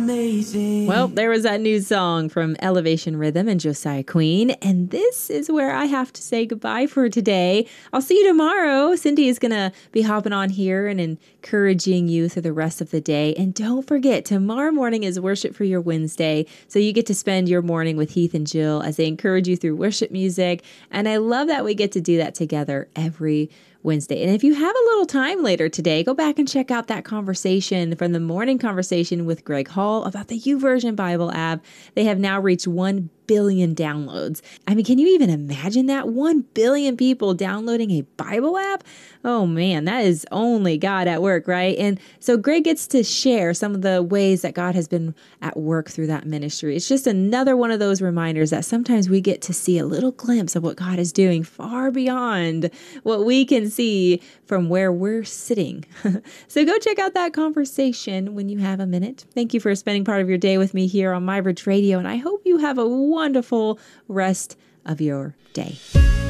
amazing. Well, there was that new song from Elevation Rhythm and Josiah Queen, and this is where I have to say goodbye for today. I'll see you tomorrow. Cindy is going to be hopping on here and encouraging you through the rest of the day. And don't forget, tomorrow morning is Worship for Your Wednesday, so you get to spend your morning with Heath and Jill as they encourage you through worship music, and I love that we get to do that together every Wednesday. And if you have a little time later today, go back and check out that conversation from the morning conversation with Greg Hall about the YouVersion Bible app. They have now reached 1 billion downloads. I mean, can you even imagine that? 1 billion people downloading a Bible app? Oh man, that is only God at work, right? And so Greg gets to share some of the ways that God has been at work through that ministry. It's just another one of those reminders that sometimes we get to see a little glimpse of what God is doing far beyond what we can see from where we're sitting. So go check out that conversation when you have a minute. Thank you for spending part of your day with me here on MyBridge Radio, and I hope you have a wonderful rest of your day.